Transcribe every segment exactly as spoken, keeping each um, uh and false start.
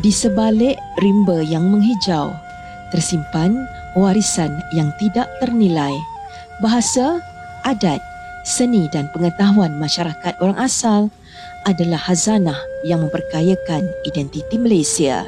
Di sebalik rimba yang menghijau, tersimpan warisan yang tidak ternilai. Bahasa, adat, seni dan pengetahuan masyarakat orang asal adalah khazanah yang memperkayakan identiti Malaysia.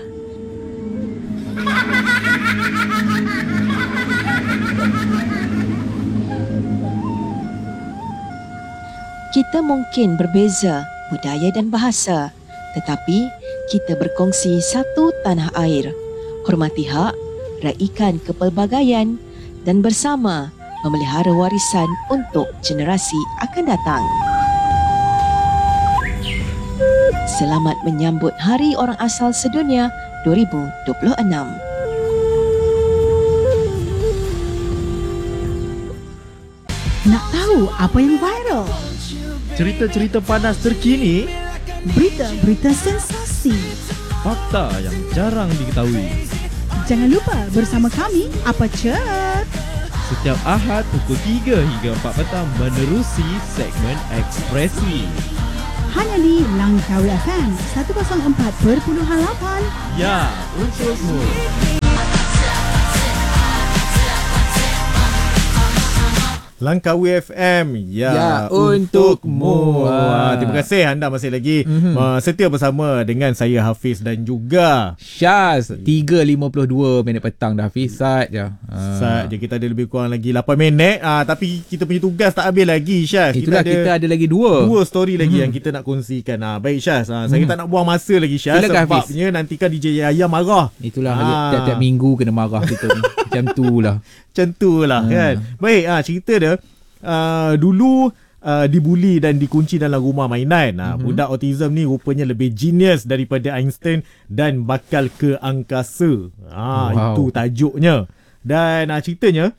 Kita mungkin berbeza budaya dan bahasa, tetapi kita berkongsi satu tanah air. Hormati hak, raikan kepelbagaian dan bersama memelihara warisan untuk generasi akan datang. Selamat menyambut Hari Orang Asal Sedunia dua ribu dua puluh enam. Nak tahu apa yang viral? Cerita-cerita panas terkini, Berita-berita sensasi. fakta yang jarang diketahui. Jangan lupa bersama kami, Apa Chat? Setiap Ahad pukul tiga hingga empat petang menerusi segmen Ekspresi. Hanya di Langkawi F M seratus empat perpuluhan lapan. Ya, untukmu. Langkawi F M, ya, Ya, untukmu. untukmu. Wah, terima kasih anda masih lagi mm-hmm. uh, setia bersama dengan saya Hafiz dan juga Syaz. Tiga lima puluh dua minit petang dah Hafiz. Sat je. Sat je, kita ada lebih kurang lagi lapan minit. Ah, tapi kita punya tugas tak habis lagi, Syaz. Itulah, kita ada, kita ada lagi dua. Dua story lagi mm-hmm. yang kita nak kongsikan. Ah, baik Syaz. Ah, saya mm-hmm. tak nak buang masa lagi, Syaz. Silakan, sebabnya Hafiz. Nanti kan D J Yaya marah. Itulah, ah. tiap-tiap minggu kena marah kita ni. Macam tu lah. Macam tu lah hmm. kan. Baik, ah, cerita dia uh, dulu uh, dibuli dan dikunci dalam rumah mainan. Ah, hmm. Budak autism ni rupanya lebih genius daripada Einstein dan bakal ke angkasa. Ah, wow. Itu tajuknya. Dan ah, ceritanya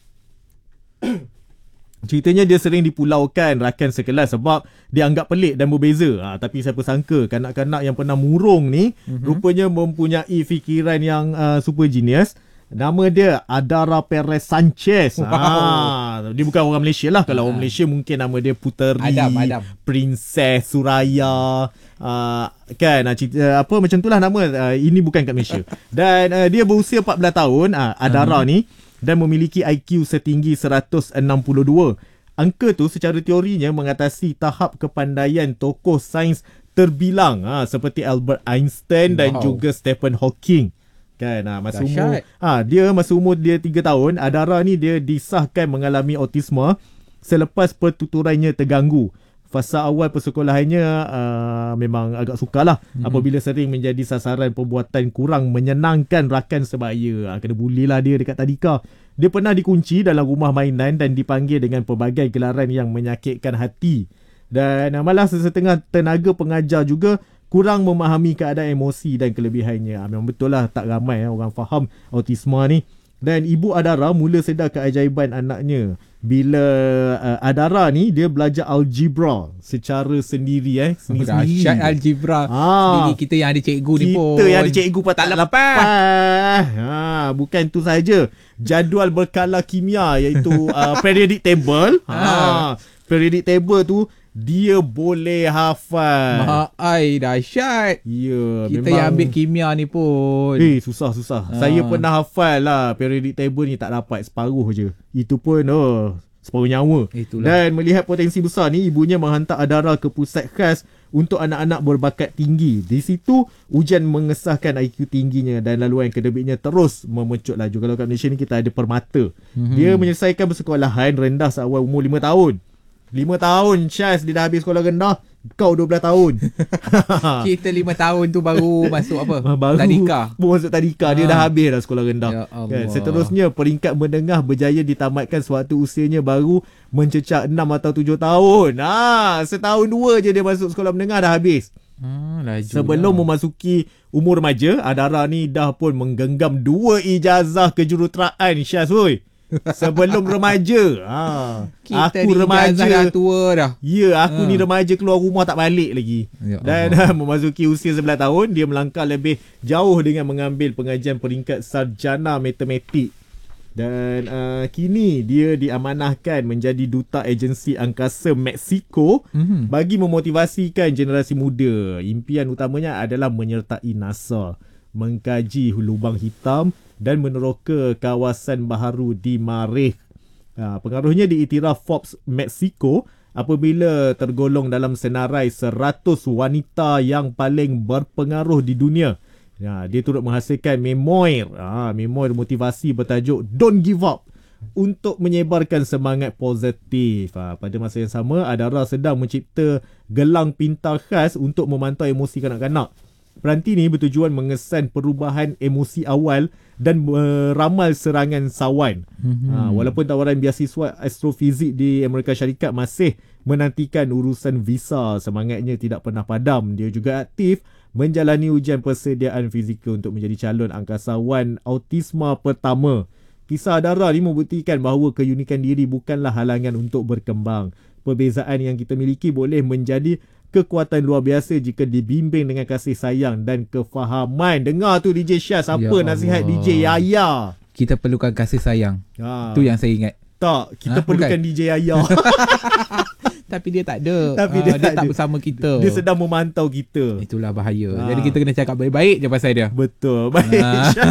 Ceritanya dia sering dipulaukan rakan sekelas sebab dia anggap pelik dan berbeza. Ha, tapi siapa sangka kanak-kanak yang pernah murung ni mm-hmm. rupanya mempunyai fikiran yang uh, super genius. Nama dia Adara Perez Sanchez. Wow. Ha, dia bukan orang Malaysia lah. Kalau ha. orang Malaysia mungkin nama dia Puteri, Adam, Adam. Princess Suraya. Uh, kan cerita, apa macam itulah nama. Uh, ini bukan kat Malaysia. Dan uh, dia berusia empat belas tahun, uh, Adara uh-huh. ni, dan memiliki I Q setinggi seratus enam puluh dua. Angka tu secara teorinya mengatasi tahap kepandaian tokoh sains terbilang ha, seperti Albert Einstein wow. dan juga Stephen Hawking. Kan ha, masa umur ha, dia masa umur dia tiga tahun, Adara ni dia disahkan mengalami autisma selepas pertuturannya terganggu. Fasa awal persekolahannya uh, memang agak sukarlah mm-hmm. apabila sering menjadi sasaran perbuatan kurang menyenangkan rakan sebaya. Ha, kena bulilah dia dekat tadika. Dia pernah dikunci dalam rumah mainan dan dipanggil dengan pelbagai gelaran yang menyakitkan hati. Dan uh, malah sesetengah tenaga pengajar juga kurang memahami keadaan emosi dan kelebihannya. Ha, memang betul lah tak ramai eh, orang faham autisma ni. Dan ibu Adara mula sedar keajaiban anaknya bila uh, Adara ni dia belajar algebra secara sendiri eh sendiri-sendiri. Dahsyat algebra. Ha. Sendiri kita yang ada cikgu kita ni pun. Kita yang ada cikgu pun tak lepas. Ha, bukan tu saja. Jadual berkala kimia iaitu uh, periodic table. Ha. Periodic table tu dia boleh hafal. Mahai, dahsyat. Ya, kita memang yang ambil kimia ni pun. Eh, susah-susah. Ha. Saya pernah hafal lah periodic table ni, tak dapat separuh je. Itu pun oh, separuh nyawa. Itulah. Dan melihat potensi besar ni, ibunya menghantar Adara ke pusat khas untuk anak-anak berbakat tinggi. Di situ ujian mengesahkan I Q tingginya dan laluan akademiknya terus memecut laju. Kalau kat Malaysia ni kita ada Permata. Mm-hmm. Dia menyelesaikan persekolahan rendah seawal umur lima tahun. lima tahun Syaz dia dah habis sekolah rendah. Kau dua belas tahun. Kita lima tahun tu baru masuk apa? Baru tadika. Baru masuk tadika. Dia ha. dah habis dah sekolah rendah. Ya kan? Seterusnya peringkat menengah berjaya ditamatkan sewaktu usianya baru mencecah enam atau tujuh tahun. Ha, setahun dua je dia masuk sekolah menengah dah habis. Hmm, Sebelum lah. memasuki umur remaja, Adara ni dah pun menggenggam dua ijazah kejuruteraan Syaz woi. Sebelum remaja. Ha. Kita aku remaja dah tua dah. Ya, aku ha. ni remaja keluar rumah tak balik lagi. Ya, dan uh, memasuki usia sebelas tahun, dia melangkah lebih jauh dengan mengambil pengajian peringkat sarjana matematik. Dan uh, kini dia diamanahkan menjadi duta agensi angkasa Mexico Mhm. bagi memotivasikan generasi muda. Impian utamanya adalah menyertai NASA, mengkaji lubang hitam dan meneroka kawasan baharu di Marikh. Ha, pengaruhnya diiktiraf Forbes Mexico apabila tergolong dalam senarai seratus wanita yang paling berpengaruh di dunia. Ha, dia turut menghasilkan memoir, ha, memoir motivasi bertajuk Don't Give Up untuk menyebarkan semangat positif. Ha, pada masa yang sama, Adara sedang mencipta gelang pintar khas untuk memantau emosi kanak-kanak. Peranti ni bertujuan mengesan perubahan emosi awal dan meramal serangan sawan. Mm-hmm. Ha, walaupun tawaran beasiswa astrofizik di Amerika Syarikat masih menantikan urusan visa, semangatnya tidak pernah padam. Dia juga aktif menjalani ujian persediaan fizikal untuk menjadi calon angkasawan autisma pertama. Kisah Adara ni membuktikan bahawa keunikan diri bukanlah halangan untuk berkembang. Perbezaan yang kita miliki boleh menjadi kekuatan luar biasa jika dibimbing dengan kasih sayang dan kefahaman. Dengar tu D J Syaz, apa Ya nasihat Allah. D J Yaya? Kita perlukan kasih sayang. Ha. Tu yang saya ingat. Tak, kita Ha, perlukan bukan? D J Yaya. Tapi dia tak ada. Tapi Ah, dia dia tak tak ada. bersama kita. Dia sedang memantau kita. Itulah bahaya. Ah. Jadi kita kena cakap baik-baik je pasal dia. Betul. Baik, Ah. Syaz.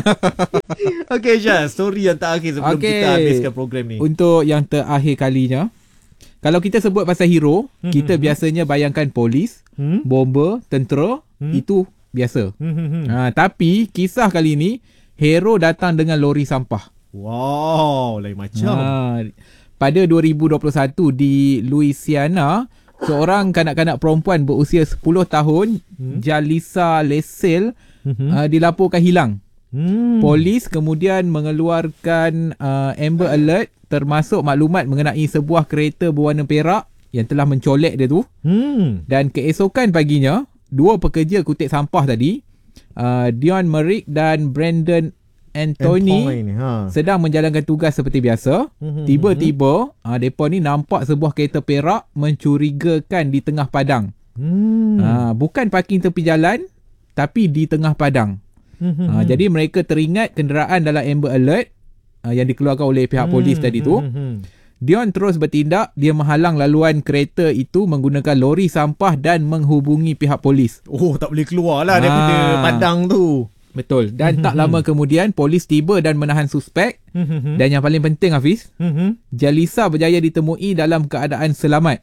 Okey, Syaz. Story yang terakhir sebelum Okey. kita habiskan program ni. Untuk yang terakhir kalinya, kalau kita sebut pasal hero, Hmm, kita hmm, biasanya bayangkan polis, Hmm? bomber, tentera, Hmm. itu biasa. Hmm, hmm, hmm. Ha, tapi kisah kali ni, hero datang dengan lori sampah. Wow, lain macam. Ha, pada dua ribu dua puluh satu di Louisiana, seorang kanak-kanak perempuan berusia sepuluh tahun, Hmm. Jalisa Lesel, Hmm. uh, dilaporkan hilang. Hmm. Polis kemudian mengeluarkan uh, Amber Alert termasuk maklumat mengenai sebuah kereta berwarna perak yang telah mencolek dia tu. Hmm. Dan keesokan paginya, dua pekerja kutip sampah tadi, uh, Dion Merrick dan Brandon Anthony, Antoine, ha. sedang menjalankan tugas seperti biasa. Hmm. Tiba-tiba, uh, mereka ni nampak sebuah kereta perak mencurigakan di tengah padang. Hmm. Uh, bukan parking tepi jalan, tapi di tengah padang. Hmm. Uh, jadi mereka teringat kenderaan dalam Amber Alert uh, yang dikeluarkan oleh pihak polis tadi tu. Hmm. Dion terus bertindak. Dia menghalang laluan kereta itu menggunakan lori sampah dan menghubungi pihak polis. Oh, tak boleh keluar lah daripada Ah. padang tu. Betul. Dan tak lama kemudian polis tiba dan menahan suspek. Hmm. Dan yang paling penting, Hafiz, Hmm. Jalisa berjaya ditemui dalam keadaan selamat.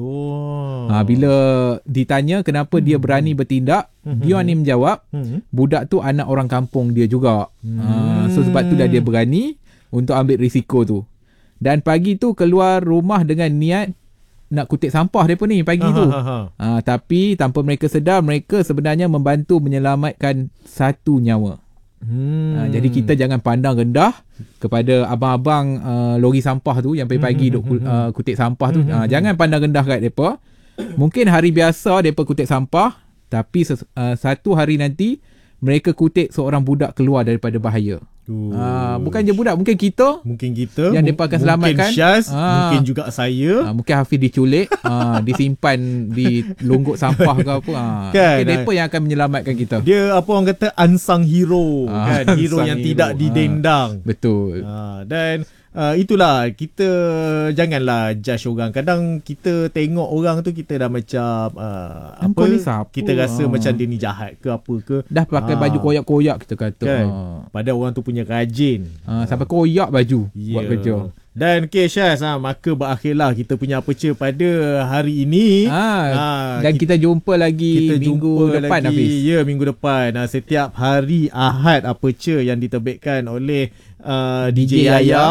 Oh. Ha, bila ditanya kenapa dia berani bertindak, Dion ni menjawab, Hmm. budak tu anak orang kampung dia juga. Ha, so sebab tu dah dia berani untuk ambil risiko tu. Dan pagi tu keluar rumah dengan niat nak kutip sampah mereka ni pagi tu. Ha, ha, ha. Ha, tapi tanpa mereka sedar, mereka sebenarnya membantu menyelamatkan satu nyawa. Hmm. Ha, jadi kita jangan pandang rendah kepada abang-abang uh, lori sampah tu yang pagi-pagi duk uh, kutip sampah tu. Ha, jangan pandang rendah kat mereka. Mungkin hari biasa mereka kutip sampah, tapi ses- uh, satu hari nanti mereka kutip seorang budak keluar daripada bahaya. Uh. Ha, bukan je budak, mungkin kita. Mungkin kita, Yang mu- mereka akan selamatkan. mungkin Syaz, Ah. mungkin juga saya. Ha, mungkin Hafiz diculik, ha, disimpan di longgok sampah ke apa. Ha, Kan, mungkin ah. mereka yang akan menyelamatkan kita. Dia apa orang kata unsung hero, Ah, kan? Hero unsung yang hero. tidak Ah. didendang. Betul. Ha, dan uh, itulah, kita janganlah judge orang. Kadang kita tengok orang tu, kita dah macam uh, Yang apa, kau ni siapa? kita rasa Ah. macam dia ni jahat ke apa ke. Dah pakai Ah. baju koyak-koyak kita kata. Kan? Ha. Padahal orang tu punya rajin. Ha, sampai koyak baju Ya. buat kerja. Dan okay, Syaz, ha, maka berakhirlah kita punya aperture pada hari ini. Ha, Ha, dan kita, jumpa lagi kita minggu jumpa depan, lagi, Hafiz. ya, minggu depan. Ha, setiap hari Ahad aperture yang diterbitkan oleh uh, D J D J Yaya. Yaya.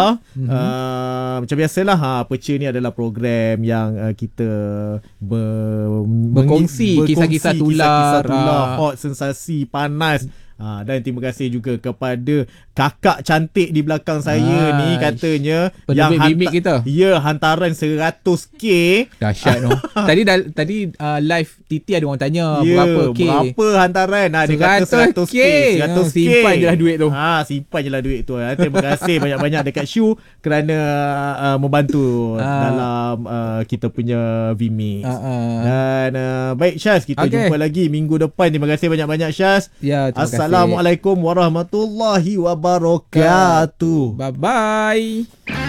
Uh, macam biasalah, ha, aperture ni adalah program yang uh, kita ber, Berkongsi kisah-kisah tular, kisah-kisah tular, ah. hot, sensasi, panas. Ha, dan terima kasih juga kepada kakak cantik di belakang saya Ah, ni, katanya penerbit bibik kita. Ya, hantaran seratus K. Dahsyat no. tadi dah, tadi uh, live T T ada orang tanya Ya, berapa K. berapa hantaran? Ha, dia kata seratus seratus K. K. seratus K. Simpan je lah duit tu. Ha, simpan je lah duit tu. Ha, terima kasih banyak-banyak dekat Shu kerana uh, membantu Ah. dalam uh, kita punya V-Mix. Ah, ah. Dan uh, baik Syaz, kita Okey. jumpa lagi minggu depan. Terima kasih banyak-banyak Syaz. Ya, terima kasih. Assalamualaikum warahmatullahi wabarakatuh. Bye bye.